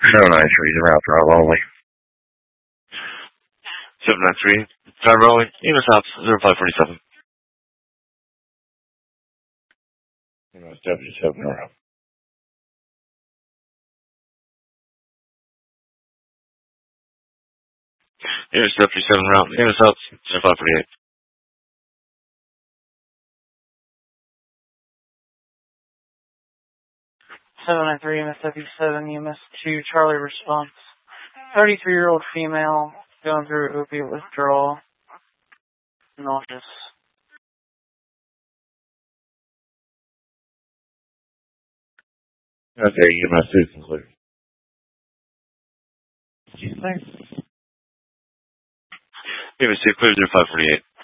793 is around drive only. 793, drive rolling, EMS Ops 0547. EMS Deputy 7 around. EMS Deputy 7 around, EMS Ops 0548. 793 MSW7 EMS2 Charlie response. 33-year-old female going through opiate withdrawal. Nauseous. Okay, EMS 2 concluded. Thanks. EMS 2 clear 0548.